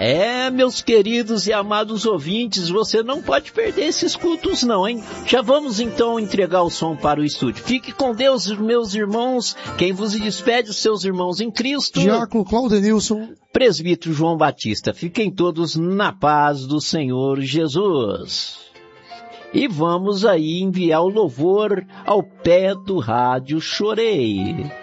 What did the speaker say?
Meus queridos e amados ouvintes, você não pode perder esses cultos não, hein? Já vamos então entregar o som para o estúdio. Fique com Deus, meus irmãos. Quem vos despede, os seus irmãos em Cristo. Diácono Claudenilson. Presbítero João Batista. Fiquem todos na paz do Senhor Jesus. E vamos aí enviar o louvor ao pé do rádio Chorei.